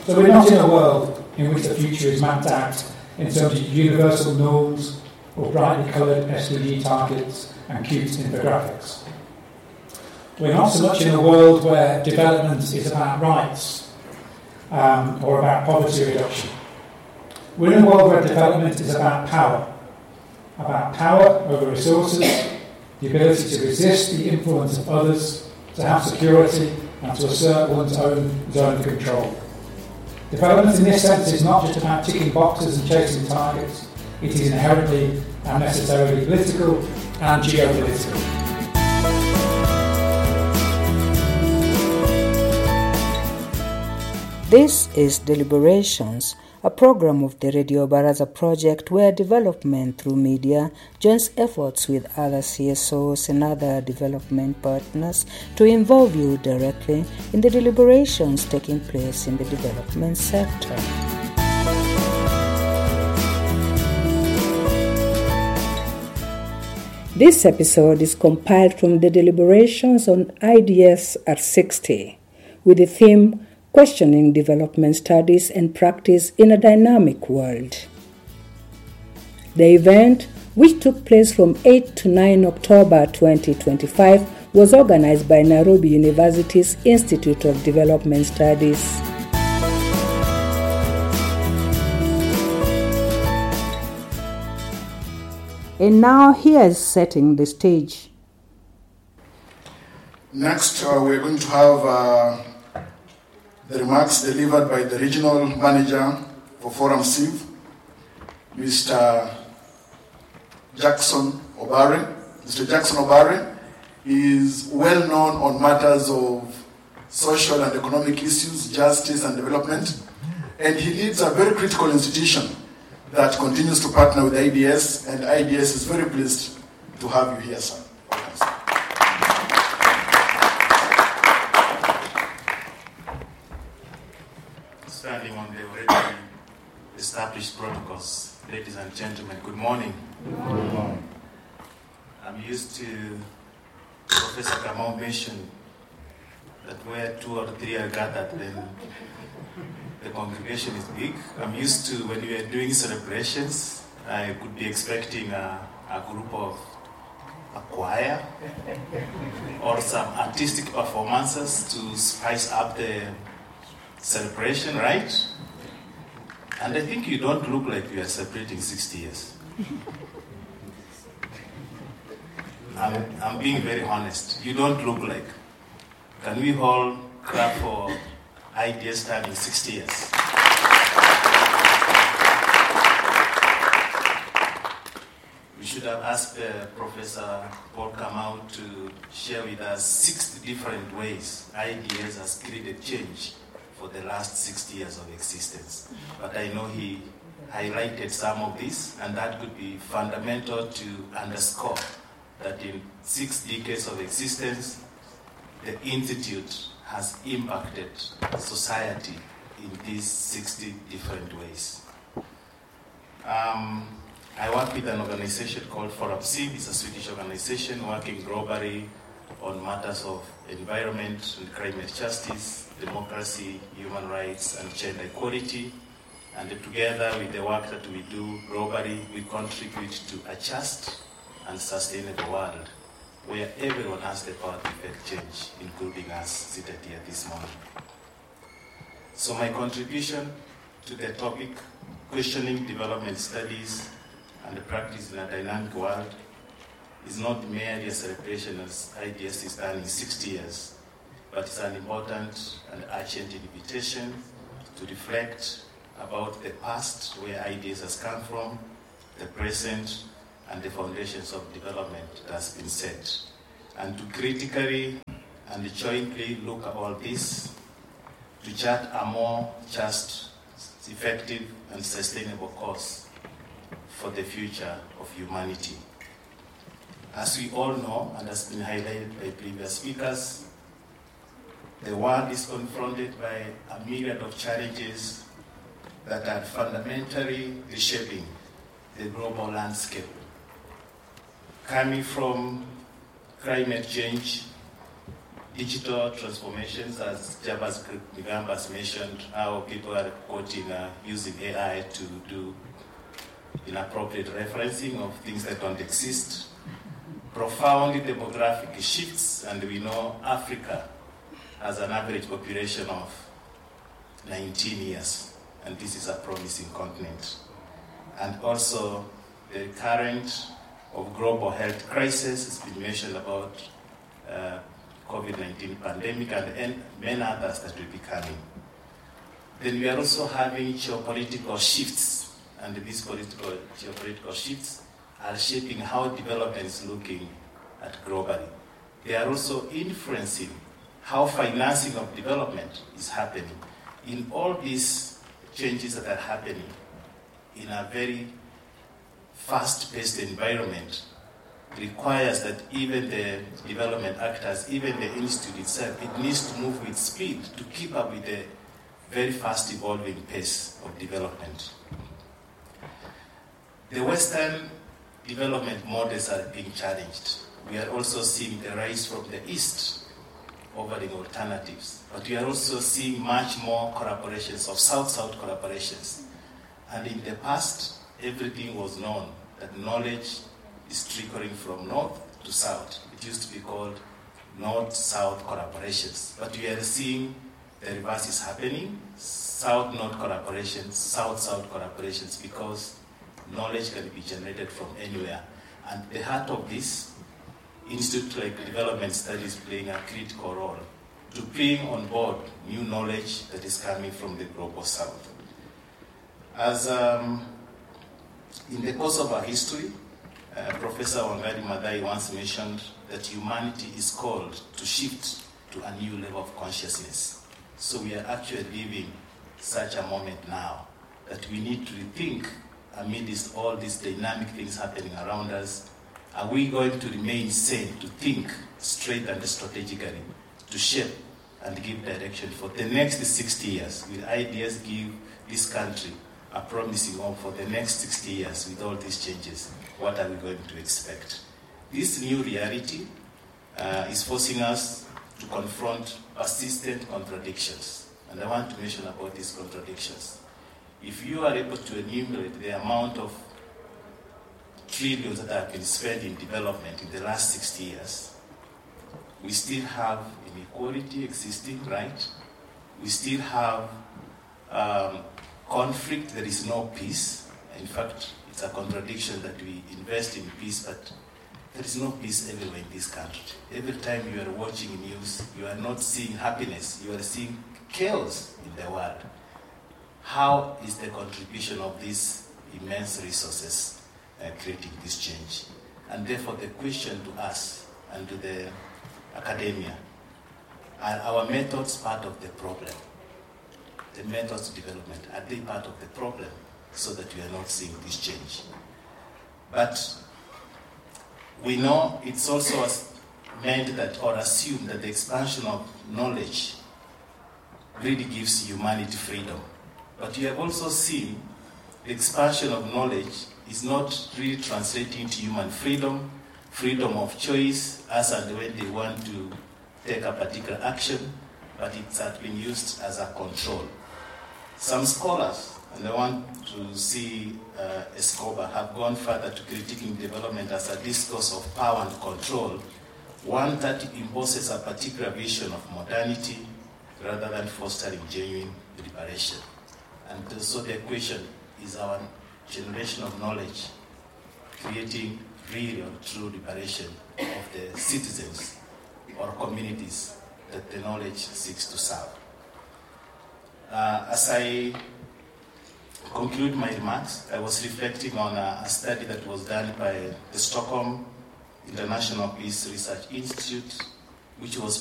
So we're not in a world in which the future is mapped out in terms of universal norms or brightly coloured SDG targets and cute infographics. We're not so much in a world where development is about rights or about poverty reduction. We're in a world where development is about power over resources, the ability to resist the influence of others, to have security, and to assert one's own zone of control. Development in this sense is not just about ticking boxes and chasing targets. It is inherently and necessarily political and geopolitical. This is Deliberations, a program of the Radio Baraza project where development through media joins efforts with other CSOs and other development partners to involve you directly in the deliberations taking place in the development sector. This episode is compiled from the deliberations on IDS at 60 with the theme Questioning Development Studies and Practice in a Dynamic World. The event, which took place from 8 to 9 October 2025, was organized by Nairobi University's Institute of Development Studies. And now here is setting the stage. Next, we're going to have the remarks delivered by the Regional Manager for Forum CIV, Mr. Jackson Obare. Mr. Jackson Obare is well known on matters of social and economic issues, justice and development, and he leads a very critical institution that continues to partner with IDS, and IDS is very pleased to have you here, sir. Welcome, sir. Standing on the already established protocols, ladies and gentlemen, good morning. Good morning. I'm used to Professor Kamau mention that where 2 or 3 are gathered, then the congregation is big. I'm used to when we are doing celebrations, I could be expecting a group of a choir or some artistic performances to spice up the celebration, right? And I think you don't look like you are celebrating 60 years. I'm being very honest. You don't look like. Can we all clap for IDS turning 60 years? We should have asked Professor Paul Kamau to share with us 60 different ways IDS has created change for the last 60 years of existence. But I know he highlighted some of these, and that could be fundamental to underscore that in 6 decades of existence, the Institute has impacted society in these 60 different ways. I work with an organization called Forum CIV. It's a Swedish organization working globally on matters of environment and climate justice, democracy, human rights, and gender equality. And together with the work that we do globally, we contribute to a just and sustainable world where everyone has the power to effect change, including us seated here this morning. So my contribution to the topic, questioning development studies and the practice in a dynamic world, is not merely a celebration as IDS is turning 60 years, but it's an important and urgent invitation to reflect about the past, where IDS has come from, the present, and the foundations of development that has been set, and to critically and jointly look at all this to chart a more just, effective, and sustainable course for the future of humanity. As we all know, and has been highlighted by previous speakers, the world is confronted by a myriad of challenges that are fundamentally reshaping the global landscape. Coming from climate change, digital transformations, as Jabaz Migambas mentioned, how people are quoting using AI to do inappropriate referencing of things that don't exist. Profound demographic shifts, and we know Africa has an average population of 19 years, and this is a promising continent. And also the current of global health crisis has been mentioned about COVID-19 pandemic and many others that will be coming. Then we are also having geopolitical shifts, and these geopolitical shifts are shaping how development is looking at globally. They are also influencing how financing of development is happening. In all these changes that are happening in a very fast-paced environment, requires that even the development actors, even the institute itself, it needs to move with speed to keep up with the very fast evolving pace of development. The Western development models are being challenged. We are also seeing the rise from the East offering alternatives, but we are also seeing much more collaborations of South-South collaborations. And in the past, everything was known that knowledge is trickling from north to south. It used to be called North-South collaborations. But we are seeing the reverse is happening, South-North collaborations, South-South collaborations, because knowledge can be generated from anywhere. And the heart of this, Institute like Development Studies playing a critical role to bring on board new knowledge that is coming from the global south. As in the course of our history, Professor Wangari Maathai once mentioned that humanity is called to shift to a new level of consciousness. So we are actually living such a moment now that we need to rethink amidst all these dynamic things happening around us. Are we going to remain sane to think straight and strategically, to shape and give direction for the next 60 years? Will ideas give this country a promising hope for the next 60 years with all these changes? What are we going to expect? This new reality is forcing us to confront persistent contradictions. And I want to mention about these contradictions. If you are able to enumerate the amount of trillions that have been spent in development in the last 60 years, we still have inequality existing, right? We still have conflict, there is no peace. In fact, it's a contradiction that we invest in peace, but there is no peace everywhere in this country. Every time you are watching news, you are not seeing happiness, you are seeing chaos in the world. How is the contribution of these immense resources creating this change? And therefore the question to us and to the academia, are our methods part of the problem? The methods of development, are they part of the problem so that we are not seeing this change? But we know it's also meant that or assumed that the expansion of knowledge really gives humanity freedom. But we have also seen the expansion of knowledge is not really translating to human freedom, freedom of choice, as and when they want to take a particular action, but it's been used as a control. Some scholars, and I want to see Escobar, have gone further to critiquing development as a discourse of power and control, one that imposes a particular vision of modernity rather than fostering genuine liberation. And so the question is our generation of knowledge creating real or true liberation of the citizens or communities that the knowledge seeks to serve. As I conclude my remarks, I was reflecting on a study that was done by the Stockholm International Peace Research Institute, which was